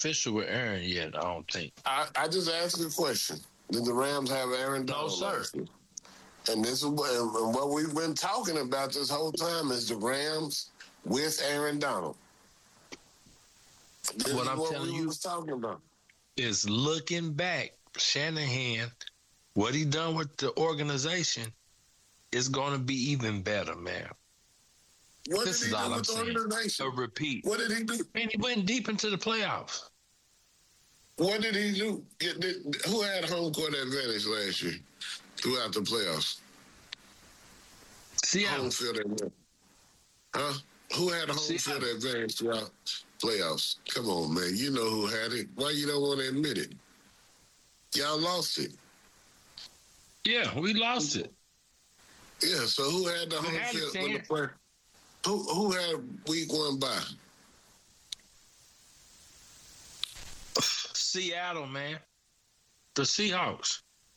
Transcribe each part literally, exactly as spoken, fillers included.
official with Aaron yet, I don't think. I, I just asked a question. Did the Rams have Aaron No, Donald sir. last year? And this is what, and what we've been talking about this whole time is the Rams with Aaron Donald. This What is I'm what telling we you was talking about. is looking back, Shanahan, what he done with the organization is going to be even better, man. What This did is he all do I'm with the saying. organization? A repeat. What did he do? And he went deep into the playoffs. What did he do? Get- did- Who had home court advantage last year throughout the playoffs? Seattle. Home field advantage. Huh? Who had home Seattle. field advantage throughout playoffs? Come on, man. You know who had it. Why you don't want to admit it? Y'all lost it. Yeah, we lost it. Yeah, so who had the We home had it, field when the Dan. play? Who who had week one bye? Seattle, man. The Seahawks.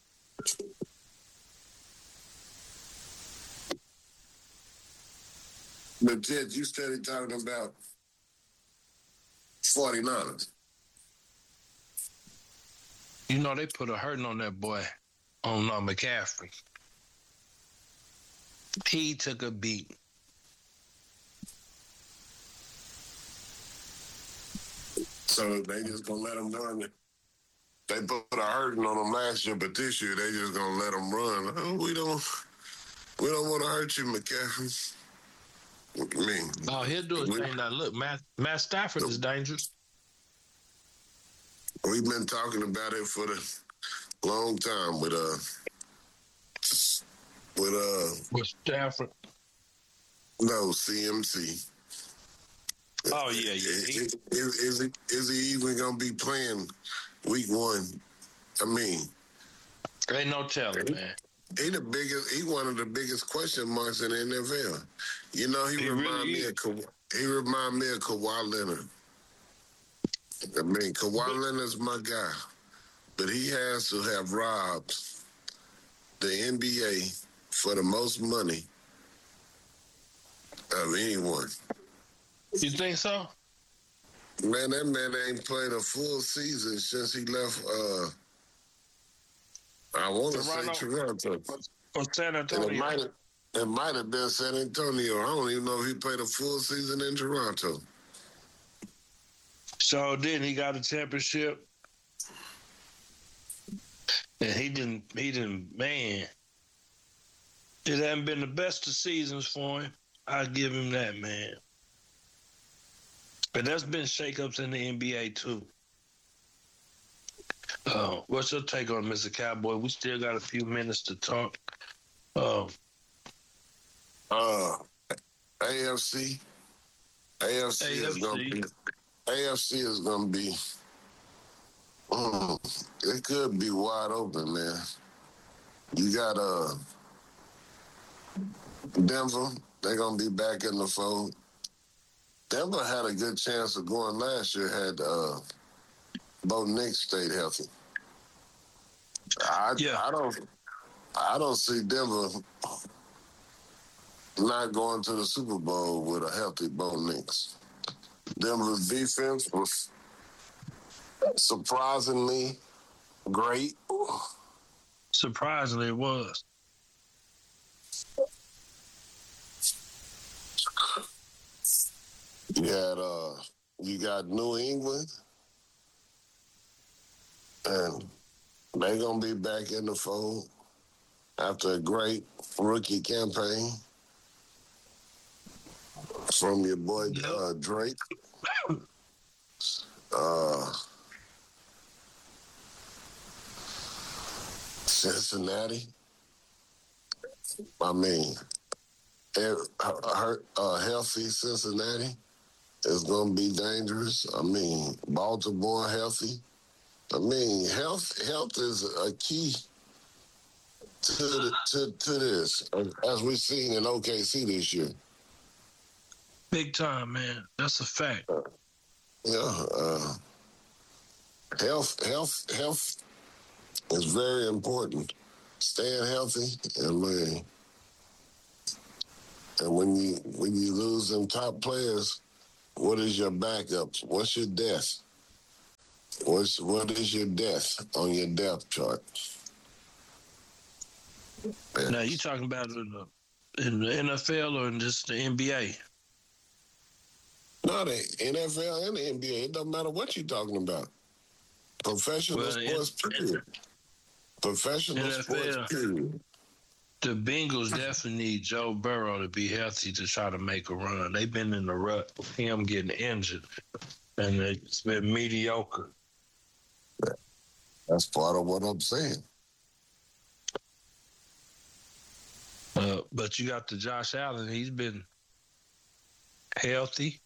But Ted, you started talking about forty-niners. You know, they put a hurting on that boy, on uh, McCaffrey. He took a beat. So they just gonna let him run it. They put a hurting on him last year, but this year they just gonna let him run. Oh, we don't we don't want to hurt you, McCaffrey. What do you mean? Oh, he'll do his We- thing now. Look, Matt, Matt Stafford is dangerous. We've been talking about it for a long time with uh with uh With Stafford. no C M C. Oh, yeah, yeah. Is, He, is, is, he, is he even gonna be playing week one? I mean, ain't no telling, man. he the biggest. He one of the biggest question marks in the N F L. You know, he, He remind really me is. of Ka- he remind me of Kawhi Leonard. I mean, Kawhi Leonard's my guy, but he has to have robbed the N B A for the most money of anyone. You think so? Man, that man ain't played a full season since he left. Uh, I want to say Toronto. Or San And it Antonio? might have it might have been San Antonio. I don't even know if he played a full season in Toronto. So then he got a championship. And he didn't, he didn't, man. It hasn't been the best of seasons for him. I'll give him that, man. But there's been shakeups in the N B A too. Uh, what's your take on Mister Cowboy? We still got a few minutes to talk. Uh, Uh, A F C, A F C is A F C. gonna be, A F C is gonna be. Mm, it could be wide open, man. You got uh Denver. They're gonna be back in the fold. Denver had a good chance of going last year had uh, Bo Nix stayed healthy. I Yeah. I don't I don't see Denver not going to the Super Bowl with a healthy Bo Nix. Denver's defense was surprisingly great. surprisingly, it was. You had uh you got New England, and they're gonna be back in the fold after a great rookie campaign from your boy uh, Drake. Uh, Cincinnati. I mean, a, a healthy Cincinnati is going to be dangerous. I mean, Baltimore healthy. I mean, health health is a key to the, to to this, as we've seen in O K C this year. Big time, man. That's a fact. Uh, yeah, uh, health health health is very important. Staying healthy, and man, and when you when you lose them top players, what is your backup? What's your death? What's what is your death on your depth chart? Now you talking about in the, in the N F L or in just the N B A? No, the N F L and the N B A. It doesn't matter what you're talking about. Professional Well, sports, in, period. Professional N F L, sports, period. The Bengals definitely need Joe Burrow to be healthy to try to make a run. They've been in the rut with him getting injured, and it's been mediocre. That's part of what I'm saying. Uh, but you got the Josh Allen. He's been healthy.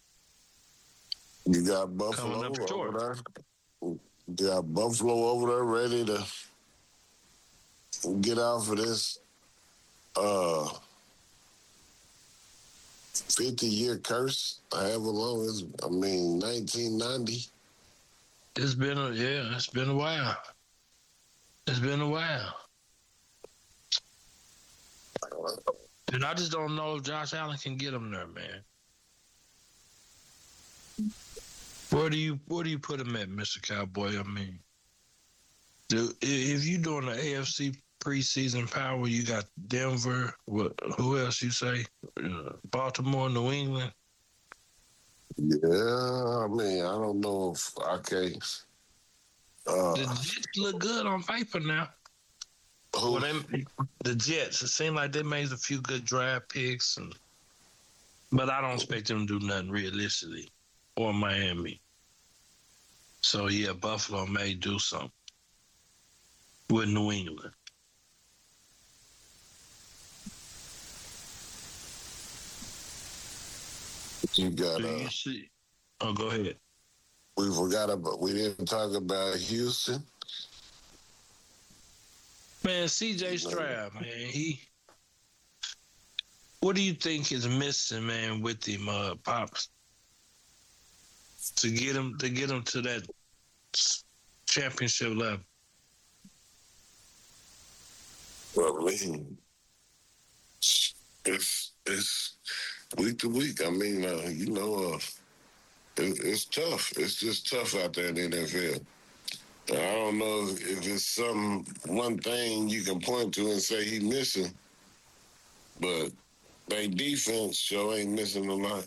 You got Buffalo over there. You got Buffalo over there ready to get out for this uh, fifty-year curse. However long it's, I mean, nineteen ninety. It's been a yeah. It's been a while. It's been a while. And I just don't know if Josh Allen can get him there, man. Where do you where do you put him at, Mister Cowboy? I mean, dude, if you're doing the A F C preseason power, you got Denver. What? Who else you say? Uh, Baltimore, New England. Yeah, I mean, I don't know if I can. Uh, the Jets look good on paper now. Who? Well, they, the Jets. It seemed like they made a few good draft picks, and, but I don't expect them to do nothing realistically. Or Miami. So, yeah, Buffalo may do something with New England. You got Do uh, you see? Oh, go ahead. we forgot about, we didn't talk about Houston. Man, C J Stroud, man, he. What do you think is missing, man, with him, uh, Pops? To get him to get him to that championship level. Well, I mean, it's it's week to week. I mean, uh, you know, uh, it, it's tough. It's just tough out there in the N F L. And I don't know if, if it's some one thing you can point to and say he's missing, but their defense sure ain't missing a lot.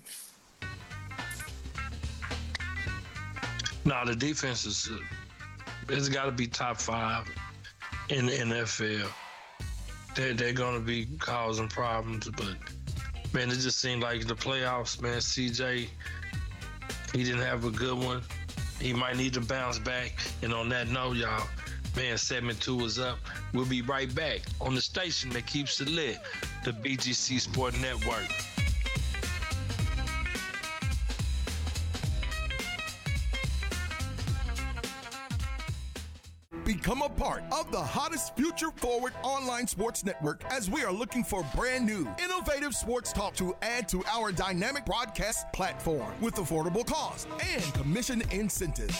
No, the defense is uh, it's got to be top five in the N F L. They're, they're going to be causing problems, but, man, it just seemed like the playoffs, man, C J, he didn't have a good one. He might need to bounce back. And on that note, y'all, man, segment two is up. We'll be right back on the station that keeps it lit, the B G C Sport Network. Become a part of the hottest future forward online sports network as we are looking for brand new, innovative sports talk to add to our dynamic broadcast platform with affordable cost and commission incentives.